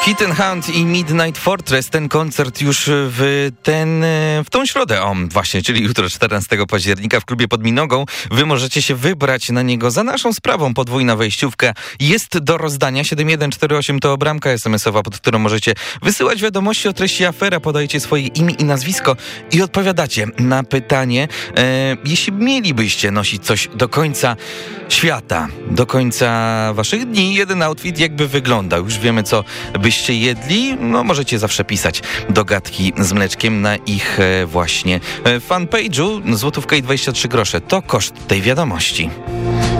Kitten Hunt i Midnight Fortress. Ten koncert już w tą środę, właśnie, czyli jutro 14 października w klubie pod Minogą. Wy możecie się wybrać na niego za naszą sprawą. Podwójna wejściówka jest do rozdania. 7148 to bramka SMS-owa, pod którą możecie wysyłać wiadomości o treści afera. Podajcie swoje imię i nazwisko i odpowiadacie na pytanie, jeśli mielibyście nosić coś do końca świata, do końca waszych dni, jeden outfit jakby wyglądał. Już wiemy, co byście jedli. No, możecie zawsze pisać do Gadki z Mleczkiem na ich właśnie fanpage'u. Złotówka i 23 grosze to koszt tej wiadomości.